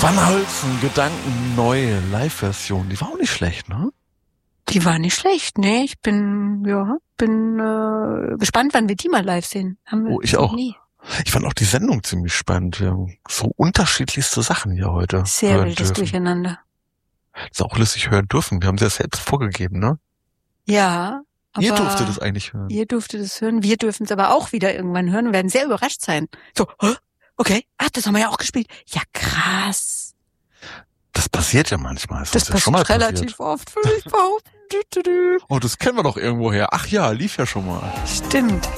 Van Holzen, Gedanken, neue Live-Version. Die war auch nicht schlecht, ne? Die war nicht schlecht, ne? Ich bin gespannt, wann wir die mal live sehen. Ich auch. Nie. Ich fand auch die Sendung ziemlich spannend. Wir haben so unterschiedlichste Sachen hier heute. Sehr wildes Durcheinander. Das auch lässig hören dürfen. Wir haben sie ja selbst vorgegeben, ne? Ja. Aber ihr durftet es eigentlich hören. Ihr durftet es hören. Wir dürfen es aber auch wieder irgendwann hören und werden sehr überrascht sein. So, okay. Das haben wir ja auch gespielt. Ja, krass. Das passiert ja manchmal. Das passiert schon mal relativ oft, würde ich behaupten. Oh, das kennen wir doch irgendwoher. Ach ja, lief ja schon mal. Stimmt.